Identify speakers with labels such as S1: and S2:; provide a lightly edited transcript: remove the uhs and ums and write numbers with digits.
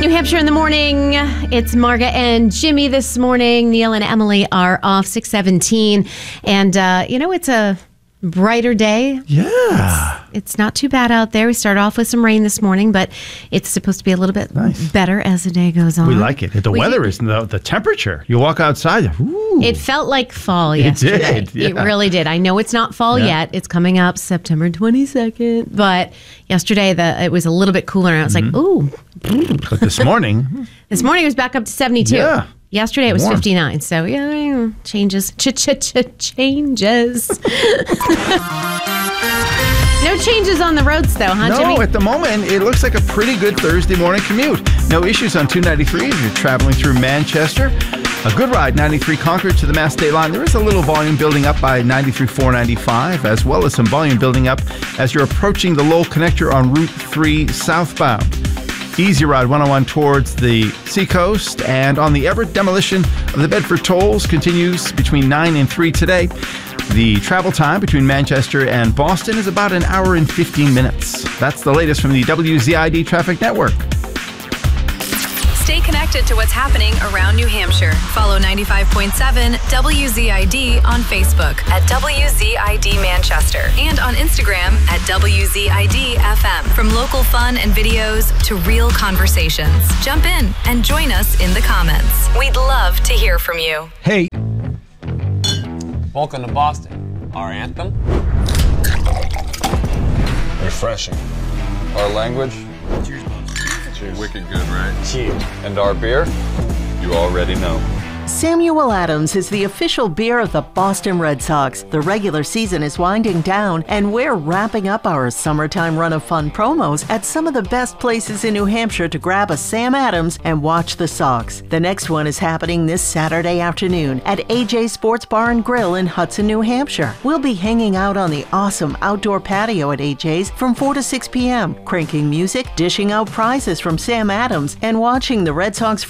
S1: New Hampshire in the morning. It's Marga and Jimmy this morning. Neil and Emily are off 6:17. And, it's a brighter day.
S2: Yeah.
S1: It's not too bad out there. We started off with some rain this morning, but it's supposed to be a little bit better as the day goes on.
S2: We like it. The weather is the temperature. You walk outside. Ooh.
S1: It felt like fall yesterday.
S2: It did. Yeah.
S1: It really did. I know it's not fall yet. It's coming up September 22nd. But yesterday it was a little bit cooler, and I was like, ooh.
S2: But this morning.
S1: This morning it was back up to 72.
S2: Yeah.
S1: Yesterday it was
S2: Warm.
S1: 59. So, changes. Changes. No changes on the roads, though, huh, Jimmy?
S2: No, at the moment, it looks like a pretty good Thursday morning commute. No issues on 293 if you're traveling through Manchester. A good ride, 93 Concord to the Mass State Line. There is a little volume building up by 93 495, as well as some volume building up as you're approaching the Lowell Connector on Route 3 southbound. Easy ride 101 towards the seacoast, and on the Everett, demolition of the Bedford tolls continues between 9 and 3 today. The travel time between Manchester and Boston is about an hour and 15 minutes. That's the latest from the WZID Traffic Network.
S3: Stay connected to what's happening around New Hampshire. Follow 95.7 WZID on Facebook at WZID Manchester and on Instagram at WZID FM. From local fun and videos to real conversations, jump in and join us in the comments. We'd love to hear from you.
S2: Hey.
S4: Welcome to Boston. Our anthem?
S5: Refreshing. Our language?
S4: Cheers, boss.
S5: Cheers. Wicked good, right?
S4: Cheers.
S5: And our beer? You already know.
S6: Samuel Adams is the official beer of the Boston Red Sox. The regular season is winding down, and we're wrapping up our summertime run of fun promos at some of the best places in New Hampshire to grab a Sam Adams and watch the Sox. The next one is happening this Saturday afternoon at AJ Sports Bar and Grill in Hudson, New Hampshire. We'll be hanging out on the awesome outdoor patio at AJ's from 4 to 6 p.m., cranking music, dishing out prizes from Sam Adams, and watching the Red Sox